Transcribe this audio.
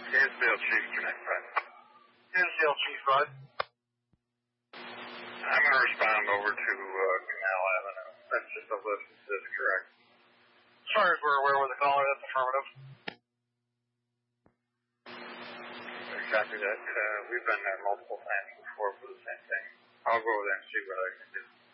Hinsdale Chief Connect, Bud. Hinsdale Chief, Bud. I'm going to respond over to Canal Avenue. That's just a list that's correct. As far as we're aware with the caller, that's affirmative. Copy that. We've been there multiple times before for the same thing. I'll go over there and see what I can do.